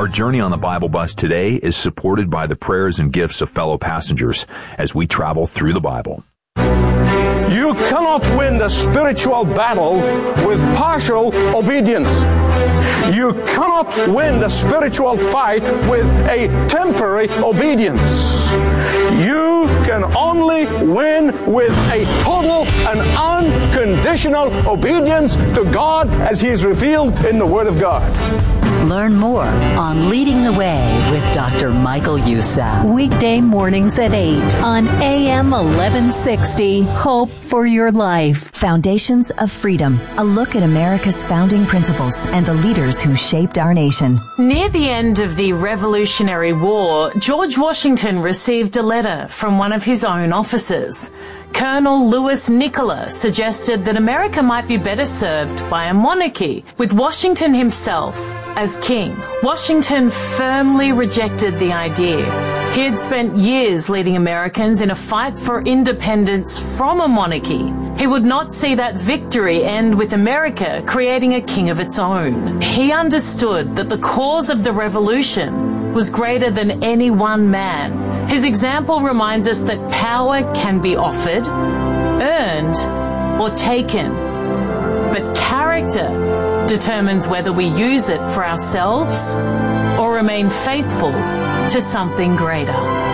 Our journey on the Bible Bus today is supported by the prayers and gifts of fellow passengers as we travel through the Bible. You cannot win the spiritual battle with partial obedience. You cannot win the spiritual fight with a temporary obedience. You can only win with a total and unconditional obedience to God as He is revealed in the Word of God. Learn more on Leading the Way with Dr. Michael Youssef. Weekday mornings at 8 on AM 1160. Hope for your life. Foundations of Freedom. A look at America's founding principles and the leaders who shaped our nation. Near the end of the Revolutionary War, George Washington received a letter from one of his own officers. Colonel Louis Nicola suggested that America might be better served by a monarchy, with Washington himself as king. Washington firmly rejected the idea. He had spent years leading Americans in a fight for independence from a monarchy. He would not see that victory end with America creating a king of its own. He understood that the cause of the revolution was greater than any one man. His example reminds us that power can be offered, earned, or taken. But character determines whether we use it for ourselves or remain faithful to something greater.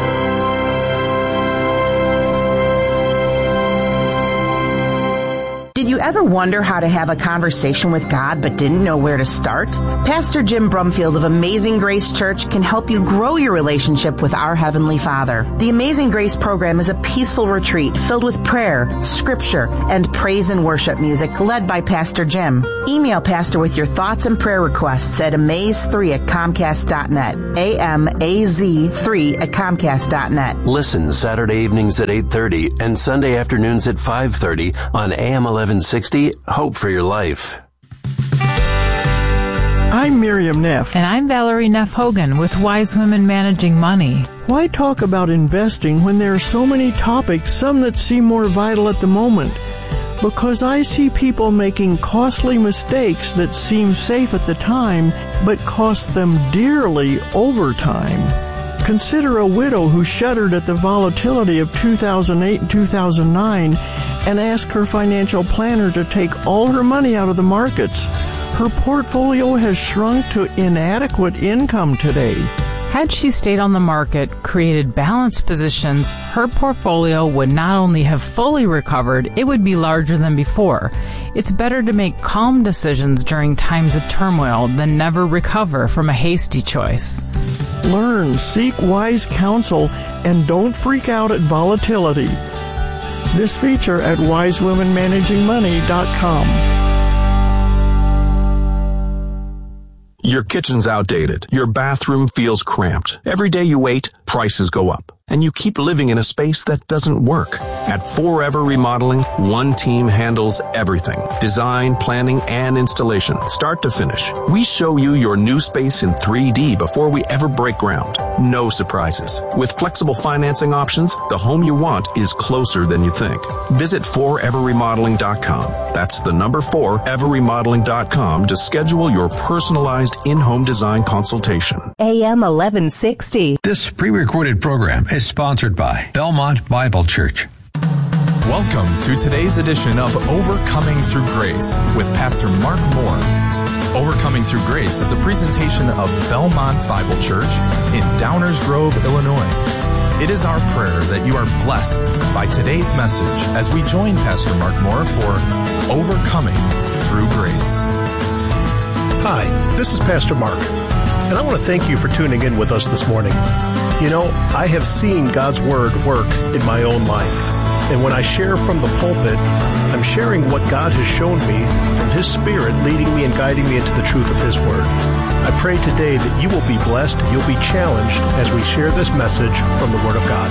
Did you ever wonder how to have a conversation with God but didn't know where to start? Pastor Jim Brumfield of Amazing Grace Church can help you grow your relationship with our Heavenly Father. The Amazing Grace program is a peaceful retreat filled with prayer, scripture, and praise and worship music led by Pastor Jim. Email Pastor with your thoughts and prayer requests at amaze3@comcast.net. AMAZ3@comcast.net. Listen Saturday evenings at 8:30 and Sunday afternoons at 5:30 on AM 1160, Hope for Your Life. I'm Miriam Neff. And I'm Valerie Neff Hogan with Wise Women Managing Money. Why talk about investing when there are so many topics, some that seem more vital at the moment? Because I see people making costly mistakes that seem safe at the time, but cost them dearly over time. Consider a widow who shuddered at the volatility of 2008 and 2009 and asked her financial planner to take all her money out of the markets. Her portfolio has shrunk to inadequate income today. Had she stayed on the market, created balanced positions, her portfolio would not only have fully recovered, it would be larger than before. It's better to make calm decisions during times of turmoil than never recover from a hasty choice. Learn, seek wise counsel, and don't freak out at volatility. This feature at wisewomenmanagingmoney.com. Your kitchen's outdated. Your bathroom feels cramped. Every day you wait, prices go up. And you keep living in a space that doesn't work. At Forever Remodeling, one team handles everything. Design, planning, and installation, start to finish. We show you your new space in 3D before we ever break ground. No surprises. With flexible financing options, the home you want is closer than you think. Visit foreverremodeling.com. That's the number 4everremodeling.com to schedule your personalized in-home design consultation. AM 1160. This pre-recorded program is sponsored by Belmont Bible Church. Welcome to today's edition of Overcoming Through Grace with Pastor Mark Moore. Overcoming Through Grace is a presentation of Belmont Bible Church in Downers Grove, Illinois. It is our prayer that you are blessed by today's message as we join Pastor Mark Moore for Overcoming Through Grace. Hi, this is Pastor Mark, and I want to thank you for tuning in with us this morning. You know, I have seen God's Word work in my own life, and when I share from the pulpit, I'm sharing what God has shown me from His Spirit leading me and guiding me into the truth of His Word. I pray today that you will be blessed and you'll be challenged as we share this message from the Word of God.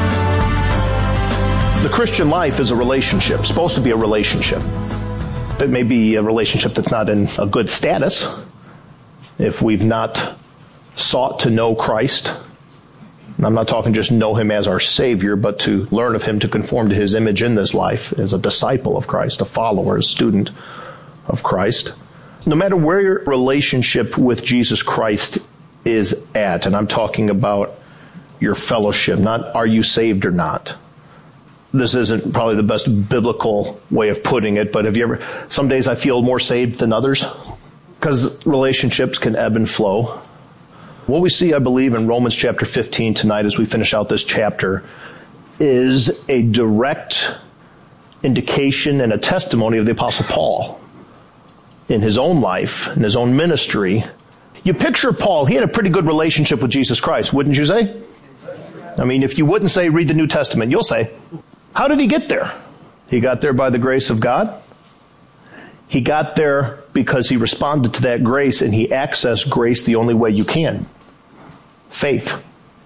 The Christian life is a relationship, it's supposed to be a relationship. It may be a relationship that's not in a good status if we've not sought to know Christ. And I'm not talking just know Him as our Savior, but to learn of Him, to conform to His image in this life as a disciple of Christ, a follower, a student of Christ. No matter where your relationship with Jesus Christ is at. And I'm talking about your fellowship, not are you saved or not. This isn't probably the best biblical way of putting it, but some days I feel more saved than others because relationships can ebb and flow. What we see, I believe, in Romans chapter 15 tonight as we finish out this chapter is a direct indication and a testimony of the Apostle Paul in his own life, in his own ministry. You picture Paul, he had a pretty good relationship with Jesus Christ, wouldn't you say? I mean, if you wouldn't say read the New Testament, you'll say, how did he get there? He got there by the grace of God. He got there because he responded to that grace and he accessed grace the only way you can. Faith.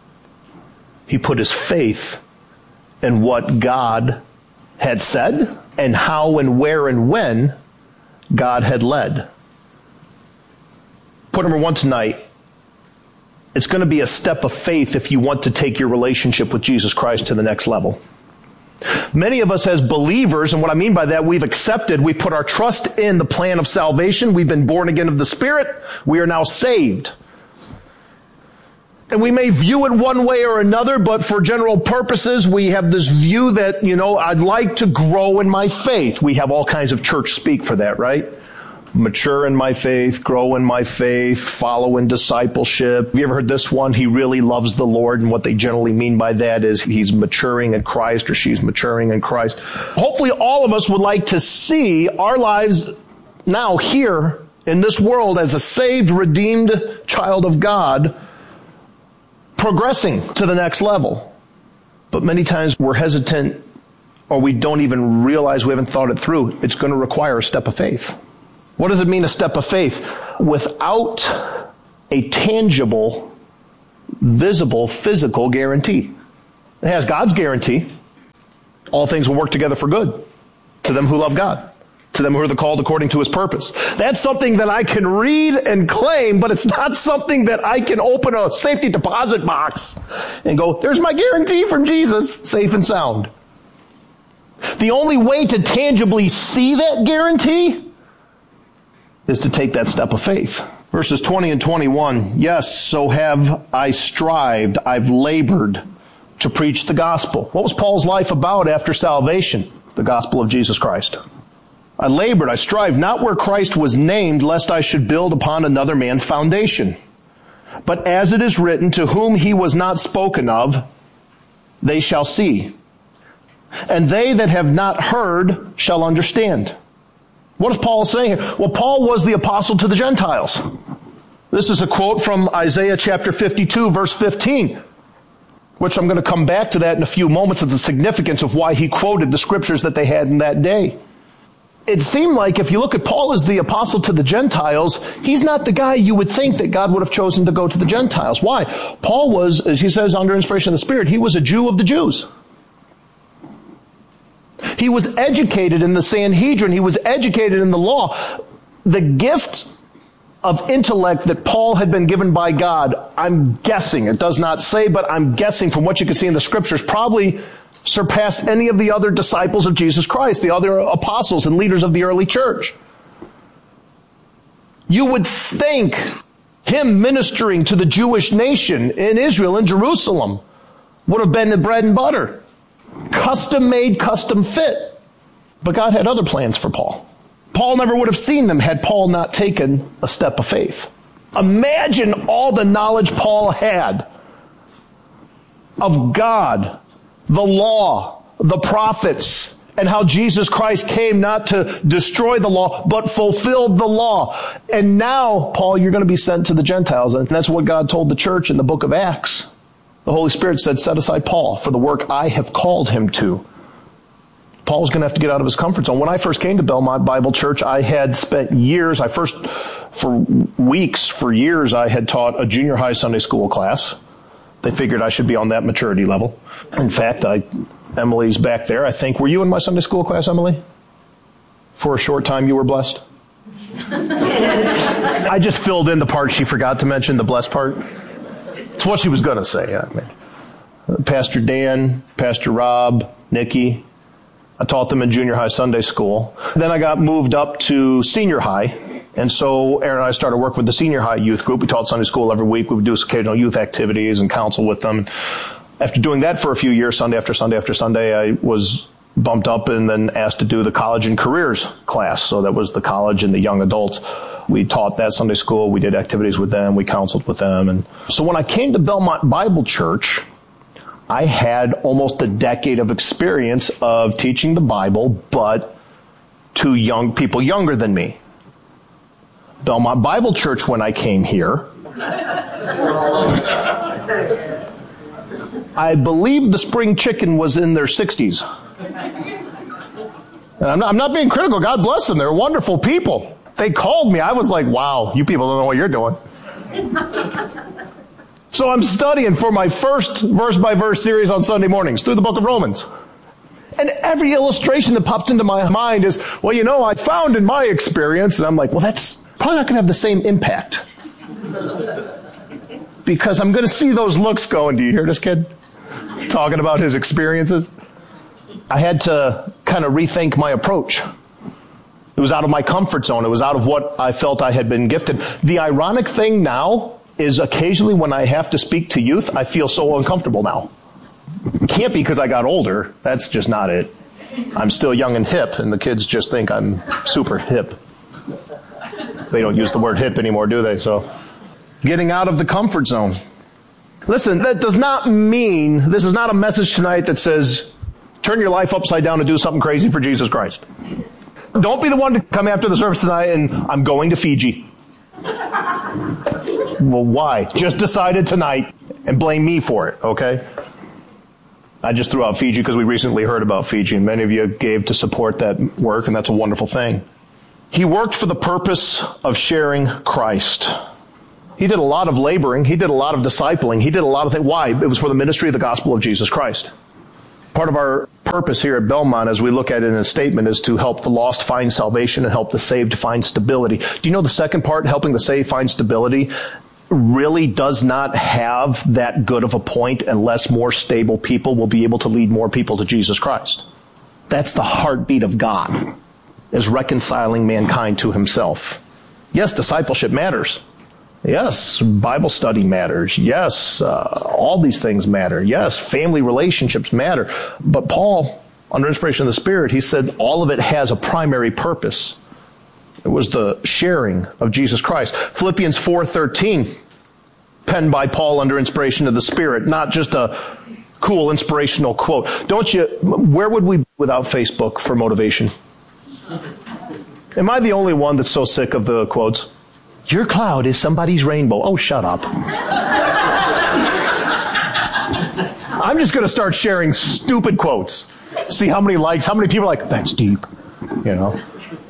He put his faith in what God had said and how and where and when God had led. Point number 1 tonight. It's going to be a step of faith if you want to take your relationship with Jesus Christ to the next level. Many of us as believers, and what I mean by that, we've put our trust in the plan of salvation. We've been born again of the Spirit. We are now saved. And we may view it one way or another, but for general purposes, we have this view that, I'd like to grow in my faith. We have all kinds of church speak for that, right? Mature in my faith, grow in my faith, follow in discipleship. Have you ever heard this one? He really loves the Lord, and what they generally mean by that is he's maturing in Christ or she's maturing in Christ. Hopefully all of us would like to see our lives now here in this world as a saved, redeemed child of God progressing to the next level. But many times we're hesitant or we don't even realize we haven't thought it through. It's going to require a step of faith. What does it mean, a step of faith? Without a tangible, visible, physical guarantee. It has God's guarantee. All things will work together for good to them who love God, to them who are called according to his purpose. That's something that I can read and claim, but it's not something that I can open a safety deposit box and go, there's my guarantee from Jesus, safe and sound. The only way to tangibly see that guarantee is to take that step of faith. Verses 20 and 21, yes, so have I strived, I've labored to preach the gospel. What was Paul's life about after salvation? The gospel of Jesus Christ. I labored, I strived, not where Christ was named, lest I should build upon another man's foundation. But as it is written, to whom he was not spoken of, they shall see. And they that have not heard shall understand. What is Paul saying here? Well, Paul was the apostle to the Gentiles. This is a quote from Isaiah chapter 52, verse 15, which I'm going to come back to that in a few moments of the significance of why he quoted the scriptures that they had in that day. It seemed like if you look at Paul as the apostle to the Gentiles, he's not the guy you would think that God would have chosen to go to the Gentiles. Why? Paul was, as he says under inspiration of the Spirit, he was a Jew of the Jews. He was educated in the Sanhedrin. He was educated in the law. The gift of intellect that Paul had been given by God, I'm guessing, it does not say, but I'm guessing from what you can see in the scriptures, probably surpassed any of the other disciples of Jesus Christ, the other apostles and leaders of the early church. You would think him ministering to the Jewish nation in Israel, in Jerusalem, would have been the bread and butter. Custom made, custom fit. But God had other plans for Paul. Paul never would have seen them had Paul not taken a step of faith. Imagine all the knowledge Paul had of God, the law, the prophets, and how Jesus Christ came not to destroy the law, but fulfilled the law. And now, Paul, you're going to be sent to the Gentiles. And that's what God told the church in the book of Acts. The Holy Spirit said, set aside Paul for the work I have called him to. Paul's going to have to get out of his comfort zone. When I first came to Belmont Bible Church, I had spent years, for years, I had taught a junior high Sunday school class. They figured I should be on that maturity level. In fact, Emily's back there. I think, were you in my Sunday school class, Emily? For a short time, you were blessed? I just filled in the part she forgot to mention, the blessed part. It's what she was going to say. Pastor Dan, Pastor Rob, Nikki. I taught them in junior high Sunday school. Then I got moved up to senior high. And so Aaron and I started working with the senior high youth group. We taught Sunday school every week. We would do occasional youth activities and counsel with them. After doing that for a few years, Sunday after Sunday after Sunday, I was bumped up and then asked to do the college and careers class. So that was the college and the young adults. We taught that Sunday school. We did activities with them. We counseled with them. And so when I came to Belmont Bible Church, I had almost a decade of experience of teaching the Bible, but to young people younger than me. Belmont Bible Church, when I came here, I believe the spring chicken was in their 60s. And I'm not being critical. God bless them. They're wonderful people. They called me. I was like, wow, you people don't know what you're doing. So I'm studying for my first verse-by-verse series on Sunday mornings through the book of Romans. And every illustration that pops into my mind is, well, you know, I found in my experience, and I'm like, well, that's probably not going to have the same impact. Because I'm going to see those looks going, do you hear this kid talking about his experiences? I had to kind of rethink my approach. It was out of my comfort zone. It was out of what I felt I had been gifted. The ironic thing now is occasionally when I have to speak to youth, I feel so uncomfortable now. It can't be because I got older. That's just not it. I'm still young and hip, and the kids just think I'm super hip. They don't use the word hip anymore, do they? So, getting out of the comfort zone. Listen, that does not mean, this is not a message tonight that says, turn your life upside down and do something crazy for Jesus Christ. Don't be the one to come after the service tonight and, I'm going to Fiji. Well, why? Just decided tonight and blame me for it, okay? I just threw out Fiji because we recently heard about Fiji, and many of you gave to support that work, and that's a wonderful thing. He worked for the purpose of sharing Christ. He did a lot of laboring. He did a lot of discipling. He did a lot of things. Why? It was for the ministry of the gospel of Jesus Christ. Part of our purpose here at Belmont, as we look at it in a statement, is to help the lost find salvation and help the saved find stability. Do you know the second part, helping the saved find stability, really does not have that good of a point unless more stable people will be able to lead more people to Jesus Christ. That's the heartbeat of God, is reconciling mankind to himself. Yes, discipleship matters. Yes, Bible study matters. Yes, all these things matter. Yes, family relationships matter. But Paul, under inspiration of the Spirit, he said all of it has a primary purpose. It was the sharing of Jesus Christ. Philippians 4:13, penned by Paul under inspiration of the Spirit, not just a cool inspirational quote. Where would we be without Facebook for motivation? Am I the only one that's so sick of the quotes? Your cloud is somebody's rainbow. Oh, shut up. I'm just going to start sharing stupid quotes. See how many likes, how many people are like, that's deep, you know.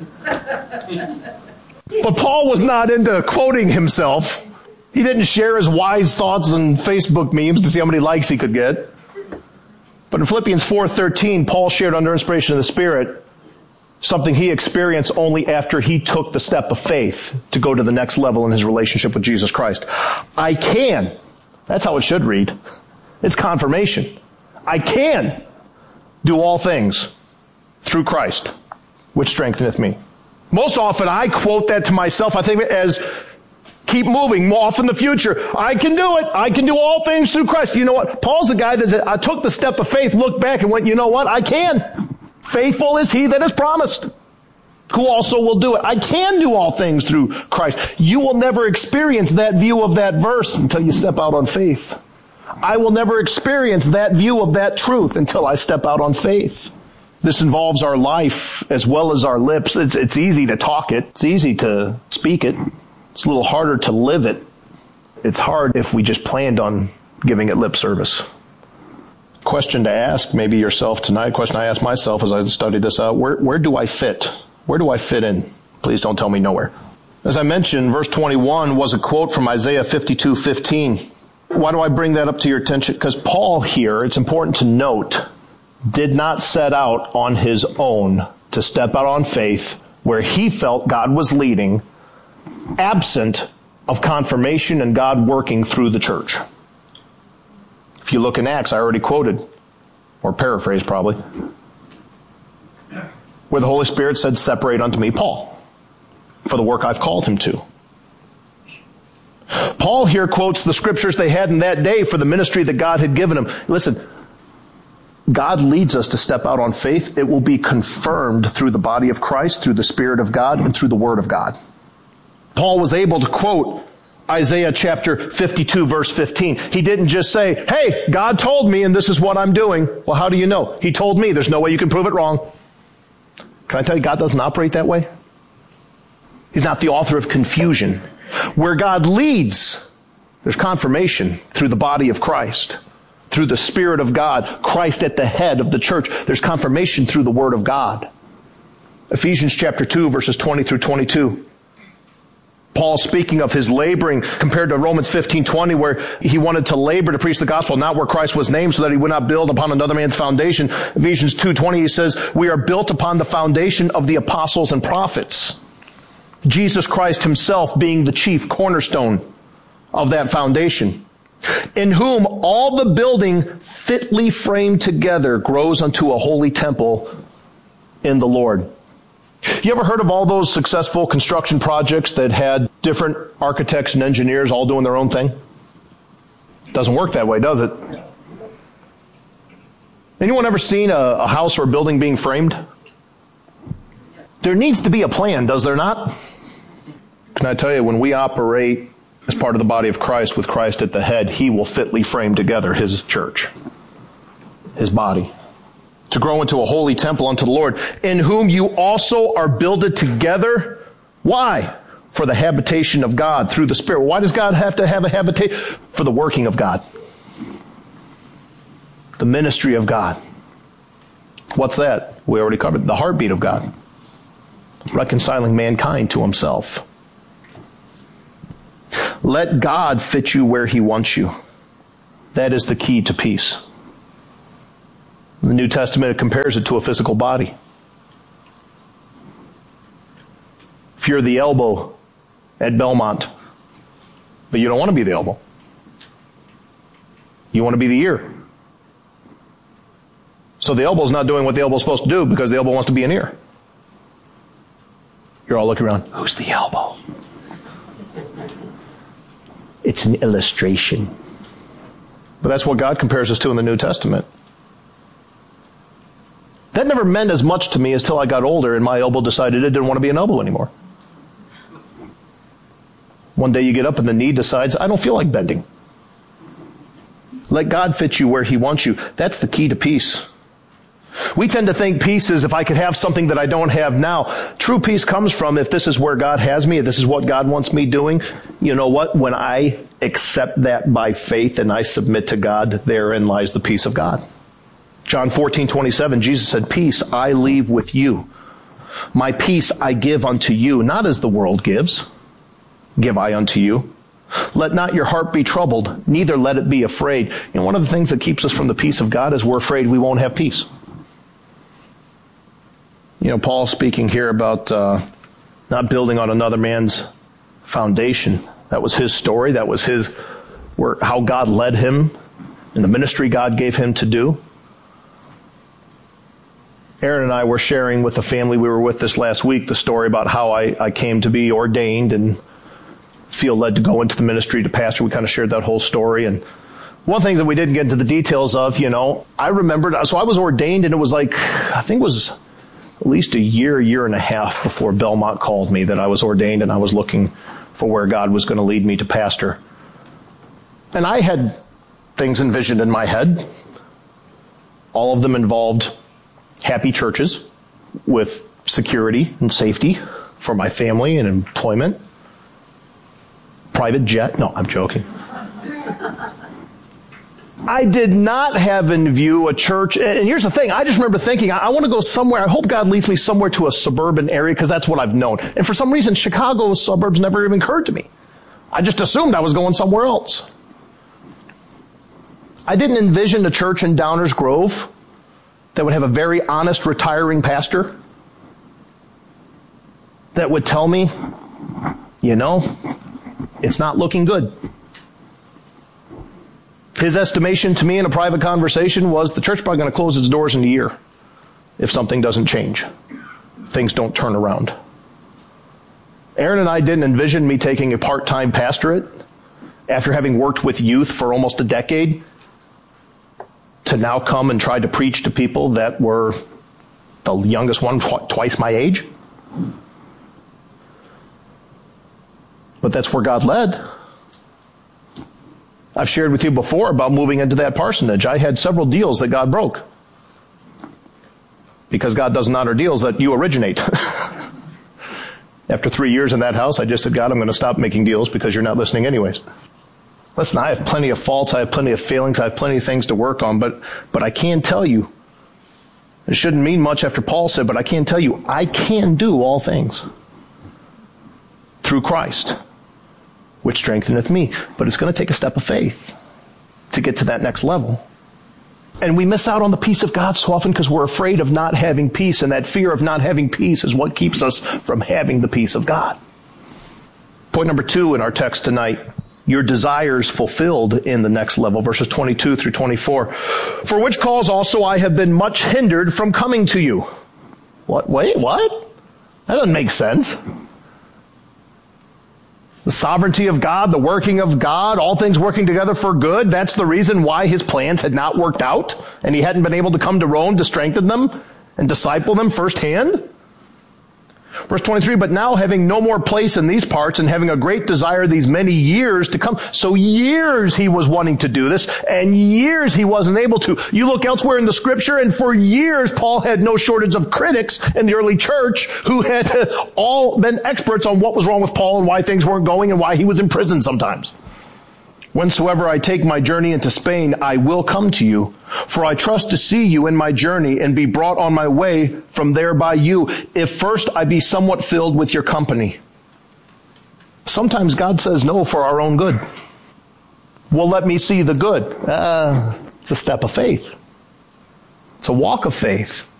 But Paul was not into quoting himself. He didn't share his wise thoughts on Facebook memes to see how many likes he could get. But in Philippians 4:13, Paul shared under inspiration of the Spirit something he experienced only after he took the step of faith to go to the next level in his relationship with Jesus Christ. I can. That's how it should read. It's confirmation. I can do all things through Christ, which strengtheneth me. Most often I quote that to myself. I think of it as keep moving more off in the future. I can do it. I can do all things through Christ. You know what? Paul's the guy that said, I took the step of faith, looked back and went, you know what? I can. Faithful is he that is promised, who also will do it. I can do all things through Christ. You will never experience that view of that verse until you step out on faith. I will never experience that view of that truth until I step out on faith. This involves our life as well as our lips. It's easy to talk it. It's easy to speak it. It's a little harder to live it. It's hard if we just planned on giving it lip service. Question to ask maybe yourself tonight, question I asked myself as I studied this out, where do I fit? Where do I fit in? Please don't tell me nowhere. As I mentioned, verse 21 was a quote from Isaiah 52:15. Why do I bring that up to your attention? Because Paul here, it's important to note, did not set out on his own to step out on faith where he felt God was leading, absent of confirmation and God working through the church. If you look in Acts, I already quoted, or paraphrased probably, where the Holy Spirit said, separate unto me Paul. for the work I've called him to. Paul here quotes the scriptures they had in that day for the ministry that God had given him. Listen, God leads us to step out on faith. It will be confirmed through the body of Christ, through the Spirit of God, and through the Word of God. Paul was able to quote Isaiah chapter 52, verse 15. He didn't just say, hey, God told me and this is what I'm doing. Well, how do you know? He told me. There's no way you can prove it wrong. Can I tell you, God doesn't operate that way? He's not the author of confusion. Where God leads, there's confirmation through the body of Christ, through the Spirit of God, Christ at the head of the church. There's confirmation through the Word of God. Ephesians chapter 2, verses 20 through 22. Paul speaking of his laboring compared to Romans 15:20, where he wanted to labor to preach the gospel, not where Christ was named, so that he would not build upon another man's foundation. Ephesians 2:20, he says, we are built upon the foundation of the apostles and prophets. Jesus Christ himself being the chief cornerstone of that foundation, in whom all the building fitly framed together grows unto a holy temple in the Lord. You ever heard of all those successful construction projects that had different architects and engineers all doing their own thing? Doesn't work that way, does it? Anyone ever seen a house or a building being framed? There needs to be a plan, does there not? Can I tell you, when we operate as part of the body of Christ with Christ at the head, he will fitly frame together his church, his body, to grow into a holy temple unto the Lord, in whom you also are builded together. Why? For the habitation of God through the Spirit. Why does God have to have a habitation? For the working of God. The ministry of God. What's that? We already covered the heartbeat of God. Reconciling mankind to himself. Let God fit you where he wants you. That is the key to peace. In the New Testament, it compares it to a physical body. If you're the elbow at Belmont, but you don't want to be the elbow. You want to be the ear. So the elbow's not doing what the elbow's supposed to do because the elbow wants to be an ear. You're all looking around, who's the elbow? It's an illustration. But that's what God compares us to in the New Testament. That never meant as much to me until I got older and my elbow decided it didn't want to be an elbow anymore. One day you get up and the knee decides, I don't feel like bending. Let God fit you where he wants you. That's the key to peace. We tend to think peace is if I could have something that I don't have now. True peace comes from if this is where God has me, if this is what God wants me doing. You know what? When I accept that by faith and I submit to God, therein lies the peace of God. John 14:27, Jesus said, peace I leave with you. My peace I give unto you, not as the world gives, give I unto you. Let not your heart be troubled, neither let it be afraid. You know, one of the things that keeps us from the peace of God is we're afraid we won't have peace. You know, Paul speaking here about not building on another man's foundation. That was his story. That was how God led him in the ministry God gave him to do. Aaron and I were sharing with the family we were with this last week the story about how I came to be ordained and feel led to go into the ministry to pastor. We kind of shared that whole story. And one of the things that we didn't get into the details of, you know, I remembered, so I was ordained and it was like, I think it was at least a year and a half before Belmont called me that I was ordained and I was looking for where God was going to lead me to pastor. And I had things envisioned in my head. All of them involved happy churches with security and safety for my family and employment. Private jet. No, I'm joking. I did not have in view a church. And here's the thing. I just remember thinking, I want to go somewhere. I hope God leads me somewhere to a suburban area because that's what I've known. And for some reason, Chicago's suburbs never even occurred to me. I just assumed I was going somewhere else. I didn't envision a church in Downers Grove that would have a very honest, retiring pastor that would tell me, you know, it's not looking good. His estimation to me in a private conversation was the church is probably going to close its doors in a year if something doesn't change. Things don't turn around. Aaron and I didn't envision me taking a part-time pastorate after having worked with youth for almost a decade to now come and try to preach to people that were the youngest one twice my age. But that's where God led. I've shared with you before about moving into that parsonage. I had several deals that God broke. Because God doesn't honor deals that you originate. After 3 years in that house, I just said, God, I'm going to stop making deals because you're not listening anyways. Listen, I have plenty of faults, I have plenty of failings, I have plenty of things to work on, but I can tell you, it shouldn't mean much after Paul said, but I can tell you, I can do all things through Christ, which strengtheneth me. But it's going to take a step of faith to get to that next level. And we miss out on the peace of God so often because we're afraid of not having peace, and that fear of not having peace is what keeps us from having the peace of God. Point number 2 in our text tonight, your desires fulfilled in the next level, verses 22 through 24. For which cause also I have been much hindered from coming to you. What? Wait, what? That doesn't make sense. The sovereignty of God, the working of God, all things working together for good. That's the reason why his plans had not worked out, and he hadn't been able to come to Rome to strengthen them and disciple them firsthand. Verse 23, but now having no more place in these parts and having a great desire these many years to come. So years he was wanting to do this, and years he wasn't able to. You look elsewhere in the scripture, and for years Paul had no shortage of critics in the early church who had all been experts on what was wrong with Paul and why things weren't going and why he was in prison sometimes. Whensoever I take my journey into Spain, I will come to you, for I trust to see you in my journey and be brought on my way from there by you, if first I be somewhat filled with your company. Sometimes God says no for our own good. Well, let me see the good. It's a step of faith. It's a walk of faith.